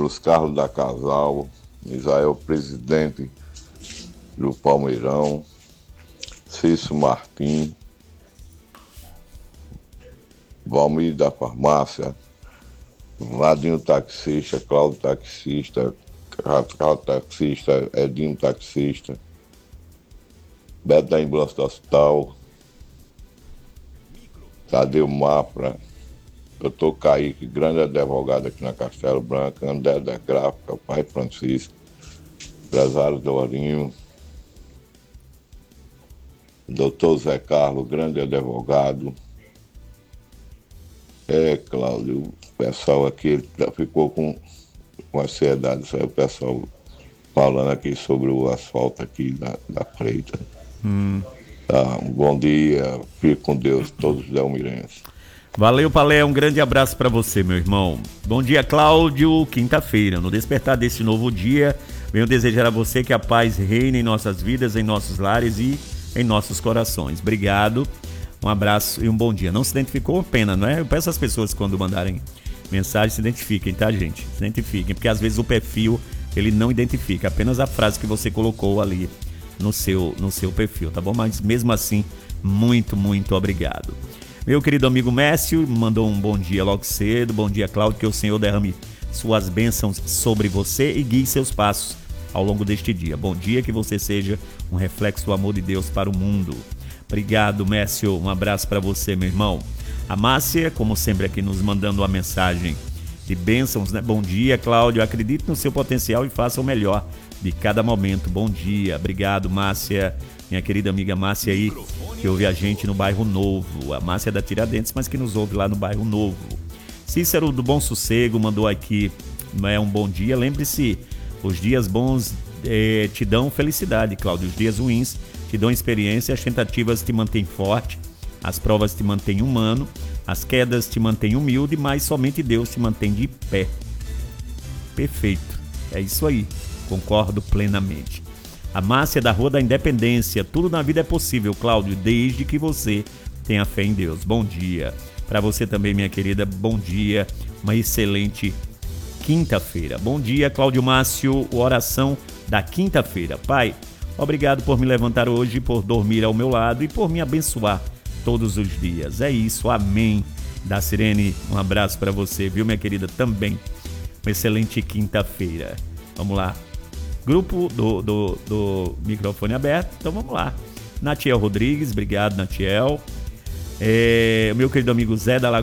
Petros Carlos da Casal, Israel Presidente do Palmeirão, Cício Martim, Valmir da Farmácia, Vadinho Taxista, Cláudio Taxista, Carlos Taxista, Edinho Taxista, Beto da Ambulância do Hospital, Tadeu Mafra, Dr. Kaique, grande advogado aqui na Castelo Branco, André da Gráfica, Pai Francisco, empresário Dorinho, Dr. Zé Carlos, grande advogado. Cláudio, o pessoal aqui ficou com ansiedade, o pessoal falando aqui sobre o asfalto aqui da Freita. Tá, um bom dia, fique com Deus, todos os delmirenses. Valeu, Palé, um grande abraço para você, meu irmão. Bom dia, Cláudio. Quinta-feira, no despertar desse novo dia, venho desejar a você que a paz reine em nossas vidas, em nossos lares e em nossos corações. Obrigado, um abraço e um bom dia. Não se identificou? Pena, não é? Eu peço às pessoas que quando mandarem mensagem se identifiquem, tá, gente? Se identifiquem, porque às vezes o perfil ele não identifica, apenas a frase que você colocou ali no seu perfil, tá bom? Mas mesmo assim, muito, muito obrigado. Meu querido amigo Mécio mandou um bom dia logo cedo. Bom dia, Cláudio, que o Senhor derrame suas bênçãos sobre você e guie seus passos ao longo deste dia. Bom dia, que você seja um reflexo do amor de Deus para o mundo. Obrigado, Mécio, um abraço para você, meu irmão. A Márcia, como sempre aqui, nos mandando uma mensagem de bênçãos, né? Bom dia, Cláudio, acredite no seu potencial e faça o melhor de cada momento. Bom dia, obrigado, Márcia, minha querida amiga Márcia aí, que ouve a gente no Bairro Novo. A Márcia é da Tiradentes, mas que nos ouve lá no Bairro Novo. Cícero do Bom Sossego mandou aqui um bom dia. Lembre-se, os dias bons te dão felicidade, Cláudio. Os dias ruins te dão experiência, as tentativas te mantêm forte, as provas te mantêm humano, as quedas te mantêm humilde, mas somente Deus te mantém de pé. Perfeito, é isso aí, concordo plenamente. A Márcia da Rua da Independência, tudo na vida é possível, Cláudio, desde que você tenha fé em Deus. Bom dia. Para você também, minha querida, bom dia, uma excelente quinta-feira. Bom dia, Cláudio Márcio, oração da quinta-feira. Pai, obrigado por me levantar hoje, por dormir ao meu lado e por me abençoar todos os dias. É isso, amém. Da Sirene, um abraço para você, viu, minha querida, também. Uma excelente quinta-feira. Vamos lá. Grupo do microfone aberto, então vamos lá. Natiel Rodrigues, obrigado, Natiel. Meu querido amigo Zé da Lagoa.